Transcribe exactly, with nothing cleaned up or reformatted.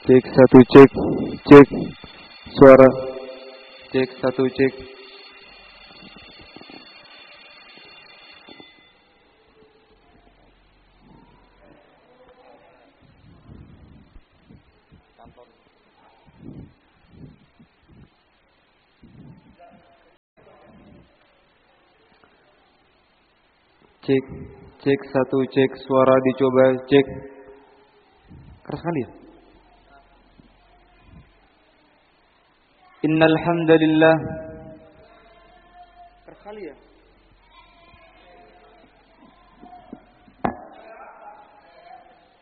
Cek satu cek cek suara cek satu cek. Cek cek satu cek suara dicoba cek. Keras kali ya. Innal hamdalillah. Keras kali ya.